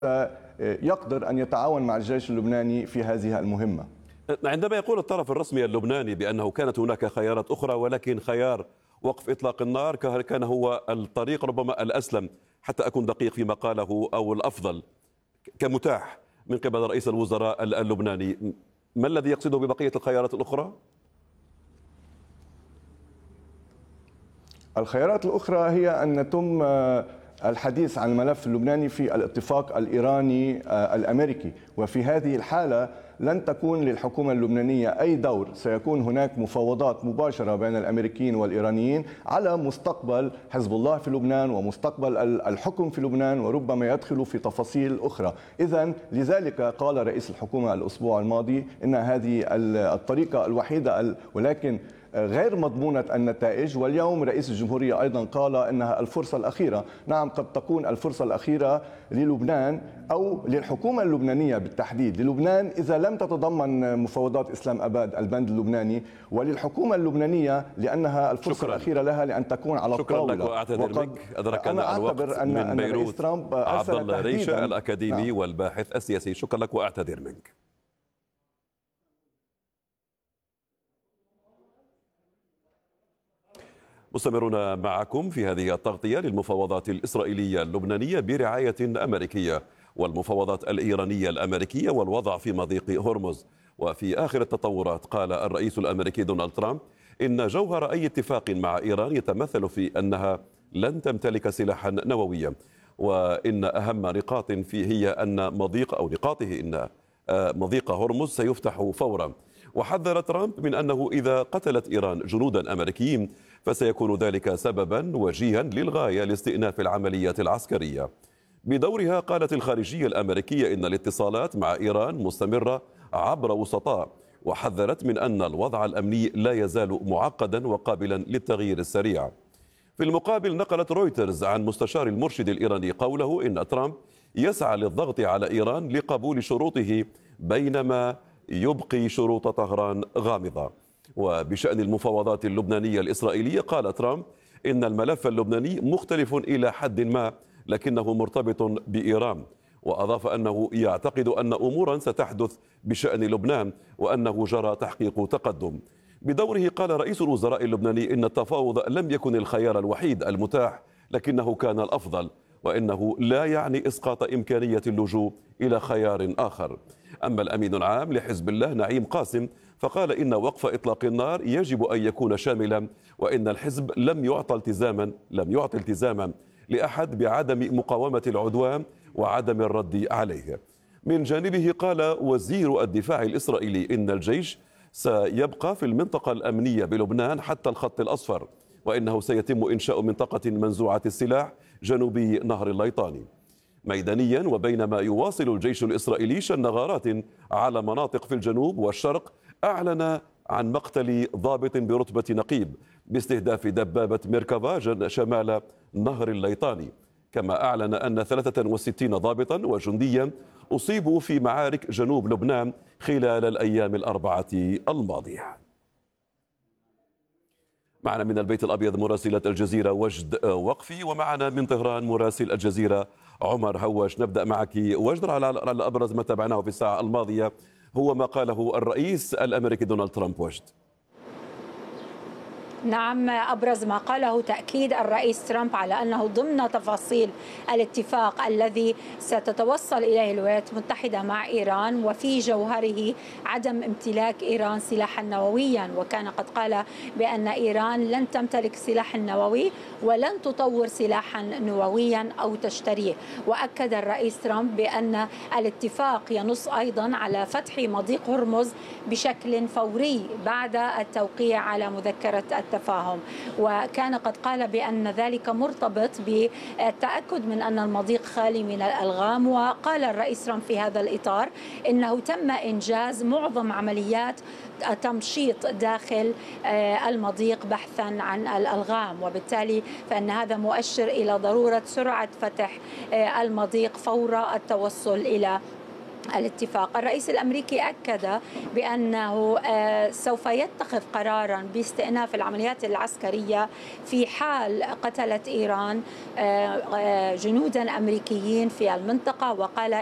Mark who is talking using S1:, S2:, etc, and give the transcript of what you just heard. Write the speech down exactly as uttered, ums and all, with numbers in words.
S1: يقدر أن يتعاون مع الجيش اللبناني في هذه المهمة.
S2: عندما يقول الطرف الرسمي اللبناني بأنه كانت هناك خيارات أخرى، ولكن خيار وقف إطلاق النار كان هو الطريق ربما الأسلم، حتى أكون دقيق في مقاله، أو الأفضل كمتاح من قبل رئيس الوزراء اللبناني، ما الذي يقصده ببقية الخيارات الأخرى؟
S1: الخيارات الأخرى هي أن يتم الحديث عن الملف اللبناني في الاتفاق الإيراني الأمريكي، وفي هذه الحالة لن تكون للحكومة اللبنانية أي دور، سيكون هناك مفاوضات مباشرة بين الأمريكيين والإيرانيين على مستقبل حزب الله في لبنان ومستقبل الحكم في لبنان، وربما يدخل في تفاصيل أخرى. إذن لذلك قال رئيس الحكومة الأسبوع الماضي إن هذه الطريقة الوحيدة، ولكن غير مضمونة النتائج. واليوم رئيس الجمهورية أيضا قال إنها الفرصة الأخيرة. نعم، قد تكون الفرصة الأخيرة للبنان أو للحكومة اللبنانية بالتحديد. للبنان إذا لم تتضمن مفاوضات إسلام أباد البند اللبناني، وللحكومة اللبنانية لأنها الفرصة شكرا. الأخيرة لها لأن تكون على الطاولة.
S2: شكرا لك وأعتذر منك، أدركنا الوقت
S1: أن
S2: من بيروت. عبد الله ريشة الأكاديمي
S1: نعم.
S2: والباحث السياسي، شكرا لك وأعتذر منك. مستمرون معكم في هذه التغطية للمفاوضات الإسرائيلية اللبنانية برعاية أمريكية والمفاوضات الإيرانية الأمريكية والوضع في مضيق هرمز. وفي آخر التطورات قال الرئيس الأمريكي دونالد ترامب إن جوهر أي اتفاق مع إيران يتمثل في أنها لن تمتلك سلاحا نوويا، وإن أهم نقاط فيه هي أن مضيق أو نقاطه إن مضيق هرمز سيفتح فورا. وحذر ترامب من أنه إذا قتلت إيران جنودا أمريكيين فسيكون ذلك سببا وجيها للغاية لاستئناف العمليات العسكرية. بدورها قالت الخارجية الأمريكية إن الاتصالات مع إيران مستمرة عبر وسطاء، وحذرت من أن الوضع الأمني لا يزال معقدا وقابلا للتغيير السريع. في المقابل نقلت رويترز عن مستشار المرشد الإيراني قوله إن ترامب يسعى للضغط على إيران لقبول شروطه بينما يبقي شروط طهران غامضة. وبشأن المفاوضات اللبنانية الإسرائيلية قال ترامب إن الملف اللبناني مختلف إلى حد ما لكنه مرتبط بإيران، وأضاف أنه يعتقد أن أمورا ستحدث بشأن لبنان وأنه جرى تحقيق تقدم. بدوره قال رئيس الوزراء اللبناني إن التفاوض لم يكن الخيار الوحيد المتاح لكنه كان الأفضل، وإنه لا يعني إسقاط إمكانية اللجوء إلى خيار آخر. أما الأمين العام لحزب الله نعيم قاسم فقال إن وقف إطلاق النار يجب أن يكون شاملا، وإن الحزب لم يعطى التزاما لم يعطي التزاما لأحد بعدم مقاومة العدوان وعدم الرد عليه. من جانبه قال وزير الدفاع الإسرائيلي إن الجيش سيبقى في المنطقة الأمنية بلبنان حتى الخط الأصفر، وإنه سيتم إنشاء منطقة منزوعة السلاح جنوبي نهر الليطاني. ميدانيا، وبينما يواصل الجيش الإسرائيلي شن غارات على مناطق في الجنوب والشرق، أعلن عن مقتل ضابط برتبة نقيب باستهداف دبابة ميركافا شمال نهر الليطاني، كما أعلن أن ثلاثة وستين ضابطا وجنديا أصيبوا في معارك جنوب لبنان خلال الأيام الأربعة الماضية. معنا من البيت الأبيض مراسلة الجزيرة وجد وقفي، ومعنا من طهران مراسل الجزيرة عمر هواش. نبدأ معك وجد. على أبرز ما تابعناه في الساعة الماضية هو ما قاله الرئيس الأمريكي دونالد ترامب. وجد.
S3: نعم، أبرز ما قاله تأكيد الرئيس ترامب على أنه ضمن تفاصيل الاتفاق الذي ستتوصل إليه الولايات المتحدة مع إيران، وفي جوهره عدم امتلاك إيران سلاحا نوويا. وكان قد قال بأن إيران لن تمتلك سلاح نووي ولن تطور سلاحا نوويا أو تشتريه. وأكد الرئيس ترامب بأن الاتفاق ينص أيضا على فتح مضيق هرمز بشكل فوري بعد التوقيع على مذكرة التفاهم. وكان قد قال بأن ذلك مرتبط بالتأكد من أن المضيق خالي من الألغام. وقال الرئيس ترامب في هذا الإطار إنه تم إنجاز معظم عمليات تمشيط داخل المضيق بحثا عن الألغام، وبالتالي فإن هذا مؤشر إلى ضرورة سرعة فتح المضيق فور التوصل إلى الاتفاق. الرئيس الأمريكي أكد بأنه سوف يتخذ قرارا باستئناف العمليات العسكرية في حال قتلت إيران جنودا أمريكيين في المنطقة، وقال